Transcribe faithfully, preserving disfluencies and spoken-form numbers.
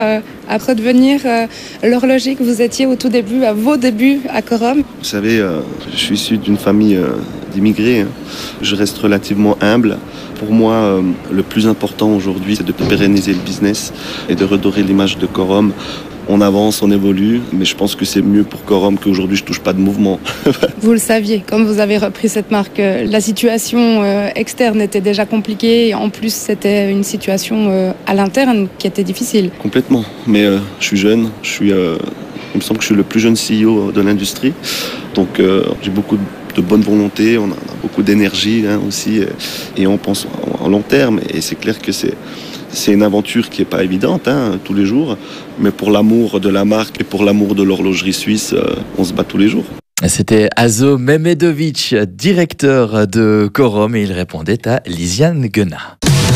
Euh, après devenir euh, l'horloger que vous étiez au tout début, à vos débuts à Corom. Vous savez, euh, je suis issu d'une famille euh, d'immigrés. Hein. Je reste relativement humble. Pour moi, euh, le plus important aujourd'hui, c'est de pérenniser le business et de redorer l'image de Corom. On avance, on évolue, mais je pense que c'est mieux pour Corom qu'aujourd'hui je touche pas de mouvement. Vous le saviez, comme vous avez repris cette marque, euh, la situation euh, externe était déjà compliquée et en plus c'était une situation euh, à l'interne qui était difficile. Complètement, mais euh, je suis jeune, je suis, euh, il me semble que je suis le plus jeune C E O de l'industrie, donc euh, j'ai beaucoup de bonne volonté, on a, on a beaucoup d'énergie hein, aussi, et on pense en, en long terme, et c'est clair que c'est C'est une aventure qui n'est pas évidente hein, tous les jours, mais pour l'amour de la marque et pour l'amour de l'horlogerie suisse, euh, on se bat tous les jours. C'était Azo Mehmedovic, directeur de Corom, et il répondait à Lisiane Guenat.